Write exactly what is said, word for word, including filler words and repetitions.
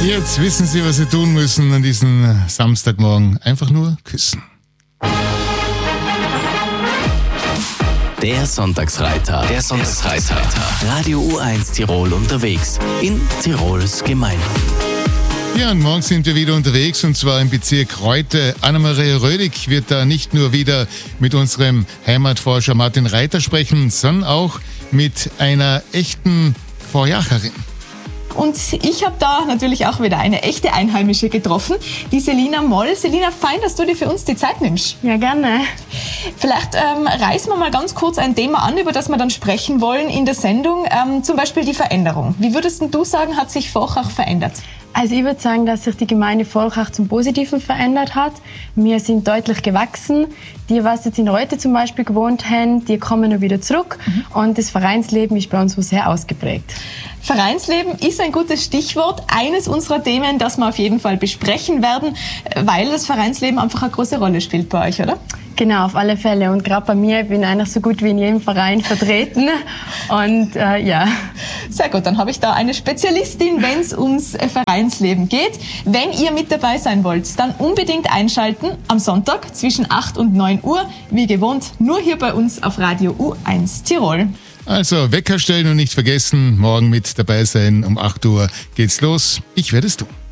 Jetzt wissen Sie, was Sie tun müssen an diesem Samstagmorgen. Einfach nur küssen. Der Sonntagsreiter. Der Sonntagsreiter. Radio U eins Tirol unterwegs. In Tirols Gemeinden. Ja, und morgen sind wir wieder unterwegs, und zwar im Bezirk Reute. Anna-Maria Rödig wird da nicht nur wieder mit unserem Heimatforscher Martin Reiter sprechen, sondern auch mit einer echten Vorjacherin. Und ich habe da natürlich auch wieder eine echte Einheimische getroffen, die Selina Moll. Selina, fein, dass du dir für uns die Zeit nimmst. Ja, gerne. Vielleicht ähm, reißen wir mal ganz kurz ein Thema an, über das wir dann sprechen wollen in der Sendung, ähm, zum Beispiel die Veränderung. Wie würdest du sagen, hat sich Volkach verändert? Also ich würde sagen, dass sich die Gemeinde Volkach zum Positiven verändert hat. Wir sind deutlich gewachsen. Die, was jetzt in Reute zum Beispiel gewohnt haben, die kommen noch wieder zurück. Mhm. Und das Vereinsleben ist bei uns so sehr ausgeprägt. Vereinsleben ist ein gutes Stichwort. Eines unserer Themen, das wir auf jeden Fall besprechen werden, weil das Vereinsleben einfach eine große Rolle spielt bei euch, oder? Genau, auf alle Fälle. Und gerade bei mir, ich bin eigentlich so gut wie in jedem Verein vertreten. Und äh, ja. Sehr gut, dann habe ich da eine Spezialistin, wenn es ums Vereinsleben geht. Wenn ihr mit dabei sein wollt, dann unbedingt einschalten am Sonntag zwischen acht und neun Uhr. Wie gewohnt, nur hier bei uns auf Radio U eins Tirol. Also Wecker stellen und nicht vergessen, morgen mit dabei sein. Um acht Uhr geht's los. Ich werde es tun.